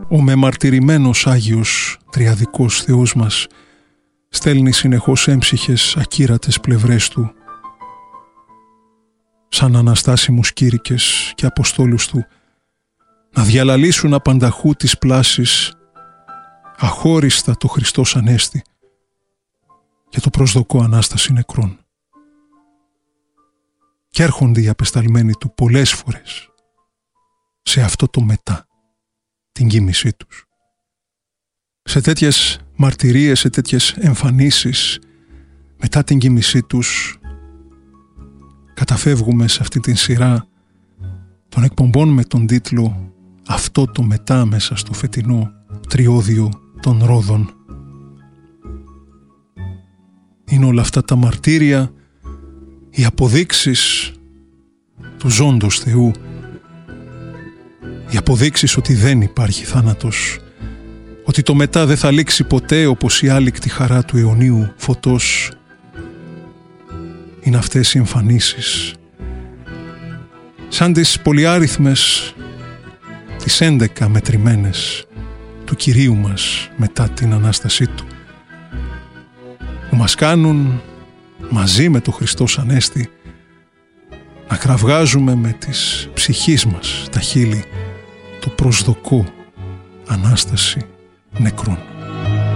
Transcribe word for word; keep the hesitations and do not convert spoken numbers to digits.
Ο μεμαρτυρημένος Άγιος Τριαδικός Θεός μας στέλνει συνεχώς έμψυχες ακύρατες πλευρές Του, σαν αναστάσιμους κήρυκες και αποστόλους Του, να διαλαλήσουν απανταχού τις πλάσεις αχώριστα το Χριστός Ανέστη και το προσδοκώ Ανάσταση νεκρών. Και έρχονται οι απεσταλμένοι Του πολλές φορές σε αυτό το μετά, την κοίμησή τους. Σε τέτοιες μαρτυρίες, σε τέτοιες εμφανίσεις μετά την κοίμησή τους καταφεύγουμε σε αυτή την σειρά των εκπομπών με τον τίτλο «Αυτό το μετά» μέσα στο φετινό τριώδιο των Ρόδων. Είναι όλα αυτά τα μαρτύρια, οι αποδείξεις του ζώντος Θεού, οι αποδείξεις ότι δεν υπάρχει θάνατος, ότι το μετά δεν θα λήξει ποτέ όπως η άλικτη χαρά του αιωνίου φωτός. Είναι αυτές οι εμφανίσεις, σαν τις πολυάριθμες, τις έντεκα μετρημένες του Κυρίου μας μετά την Ανάστασή Του, που μας κάνουν μαζί με το Χριστός Ανέστη να κραυγάζουμε με τις ψυχής μας τα χείλη το προσδοκώ Ανάσταση νεκρών.